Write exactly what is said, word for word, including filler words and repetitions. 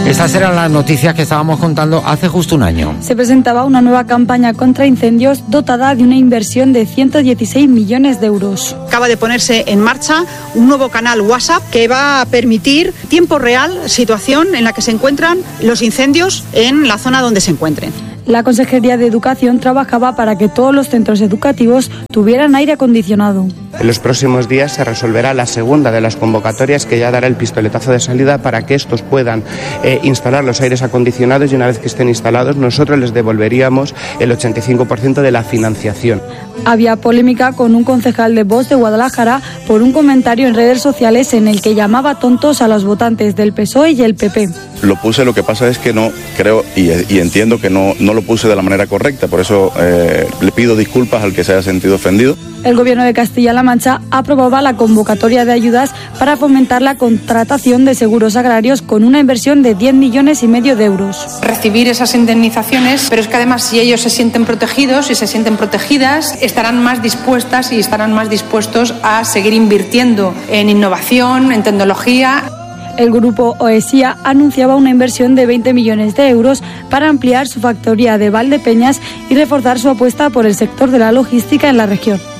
Estas eran las noticias que estábamos contando hace justo un año. Se presentaba una nueva campaña contra incendios dotada de una inversión de ciento dieciséis millones de euros. Acaba de ponerse en marcha un nuevo canal WhatsApp que va a permitir tiempo real, situación en la que se encuentran los incendios en la zona donde se encuentren. La Consejería de Educación trabajaba para que todos los centros educativos tuvieran aire acondicionado. En los próximos días se resolverá la segunda de las convocatorias que ya dará el pistoletazo de salida para que estos puedan eh, instalar los aires acondicionados y una vez que estén instalados nosotros les devolveríamos el ochenta y cinco por ciento de la financiación. Había polémica con un concejal de Vox de Guadalajara por un comentario en redes sociales en el que llamaba tontos a los votantes del P S O E y el P P. Lo puse, lo que pasa es que no creo y, y entiendo que no, no lo puse de la manera correcta, por eso eh, le pido disculpas al que se haya sentido ofendido. El Gobierno de Castilla-La Mancha aprobaba la convocatoria de ayudas para fomentar la contratación de seguros agrarios con una inversión de diez millones y medio de euros. Recibir esas indemnizaciones, pero es que además si ellos se sienten protegidos y se sienten protegidas, estarán más dispuestas y estarán más dispuestos a seguir invirtiendo en innovación, en tecnología. El grupo OESIA anunciaba una inversión de veinte millones de euros para ampliar su factoría de Valdepeñas y reforzar su apuesta por el sector de la logística en la región.